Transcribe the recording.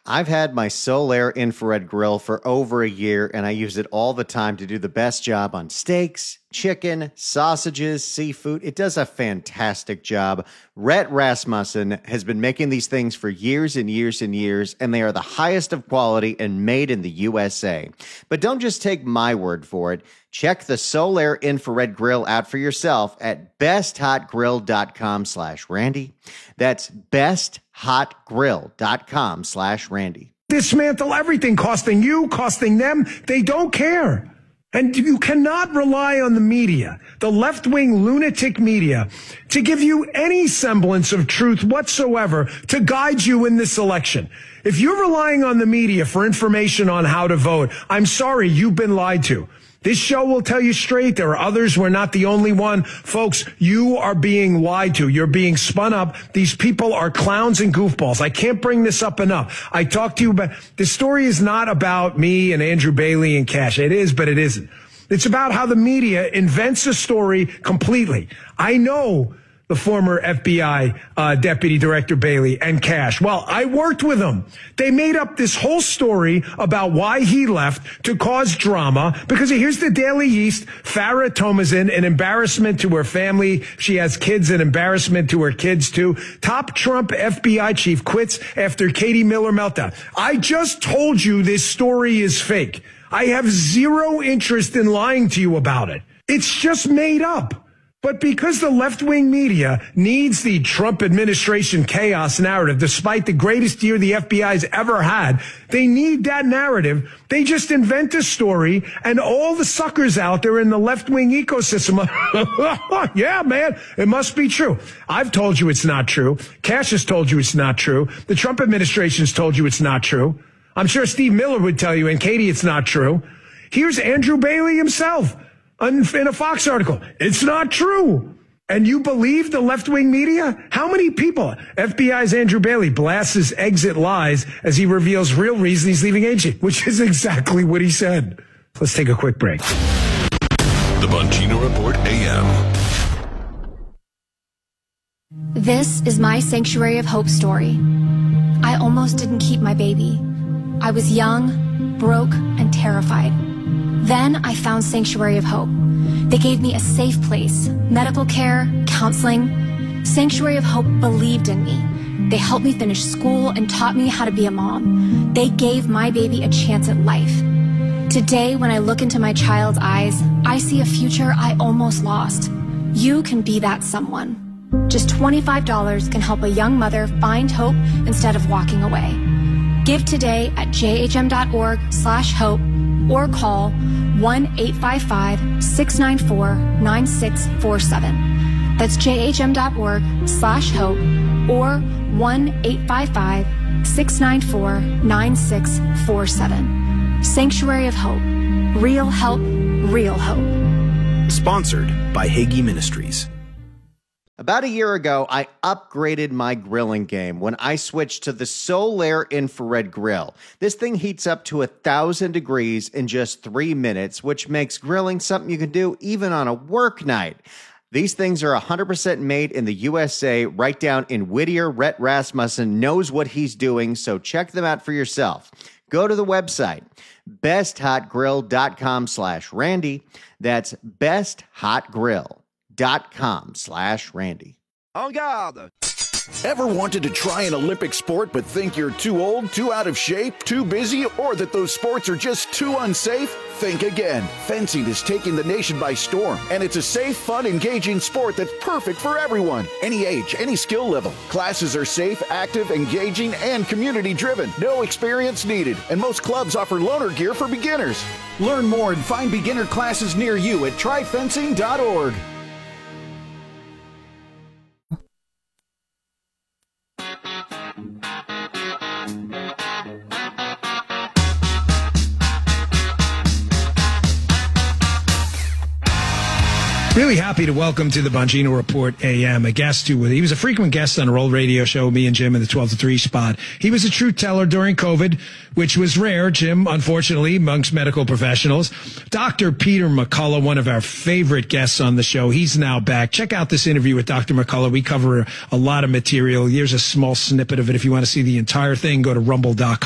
I've had my Solaire infrared grill for over a year, and I use it all the time to do the best job on steaks, chicken, sausages, seafood. It does a fantastic job. Rhett Rasmussen has been making these things for years and years and years, and they are the highest of quality and made in the USA. But don't just take my word for it. Check the Solaire infrared grill out for yourself at besthotgrill.com/Randy. That's besthotgrill.com/Randy. Dismantle everything, costing you, costing them. They don't care. And you cannot rely on the media, the left-wing lunatic media, to give you any semblance of truth whatsoever to guide you in this election. If you're relying on the media for information on how to vote, I'm sorry, you've been lied to. This show will tell you straight. There are others. We're not the only one. Folks, you are being lied to. You're being spun up. These people are clowns and goofballs. I can't bring this up enough. I talked to you about, this story is not about me and Andrew Bailey and Cash. It is, but it isn't. It's about how the media invents a story completely. I know the former FBI Deputy Director Bailey and Cash. Well, I worked with them. They made up this whole story about why he left to cause drama because here's the Daily East. Farah Tomazin, an embarrassment to her family. She has kids, an embarrassment to her kids too. Top Trump FBI chief quits after Katie Miller meltdown. I just told you this story is fake. I have zero interest in lying to you about it. It's just made up. But because the left-wing media needs the Trump administration chaos narrative, despite the greatest year the FBI's ever had, they need that narrative. They just invent a story, and all the suckers out there in the left-wing ecosystem, yeah, man, it must be true. I've told you it's not true. Cash has told you it's not true. The Trump administration's told you it's not true. I'm sure Steve Miller would tell you, and Katie, it's not true. Here's Andrew Bailey himself. In a Fox article, it's not true. And you believe the left-wing media? How many people? FBI's Andrew Bailey blasts his exit lies as he reveals real reason he's leaving agency, which is exactly what he said. Let's take a quick break. The Bongino Report AM. This is my Sanctuary of Hope story. I almost didn't keep my baby. I was young, broke, and terrified. Then I found Sanctuary of Hope. They gave me a safe place, medical care, counseling. Sanctuary of Hope believed in me. They helped me finish school and taught me how to be a mom. They gave my baby a chance at life. Today, when I look into my child's eyes, I see a future I almost lost. You can be that someone. Just $25 can help a young mother find hope instead of walking away. Give today at jhm.org/hope or call 1-855-694-9647. That's jhm.org/hope or 1-855-694-9647. Sanctuary of Hope. Real help, real hope. Sponsored by Hagee Ministries. About a year ago, I upgraded my grilling game when I switched to the Solaire infrared grill. This thing heats up to 1,000 degrees in just 3 minutes, which makes grilling something you can do even on a work night. These things are 100% made in the USA, right down in Whittier. Rhett Rasmussen knows what he's doing, so check them out for yourself. Go to the website, besthotgrill.com/Randy. That's besthotgrill.com/Randy. En garde! Ever wanted to try an Olympic sport but think you're too old, too out of shape, too busy, or that those sports are just too unsafe? Think again. Fencing is taking the nation by storm, and it's a safe, fun, engaging sport that's perfect for everyone. Any age, any skill level. Classes are safe, active, engaging, and community-driven. No experience needed, and most clubs offer loaner gear for beginners. Learn more and find beginner classes near you at tryfencing.org. Really happy to welcome to the Bongino Report AM a guest who he was a frequent guest on our old radio show, me and Jim in the 12 to 3 spot. He was a truth teller during COVID, which was rare, Jim, unfortunately, amongst medical professionals. Dr. Peter McCullough, one of our favorite guests on the show. He's now back. Check out this interview with Dr. McCullough. We cover a lot of material. Here's a small snippet of it. If you want to see the entire thing, go to rumble.com.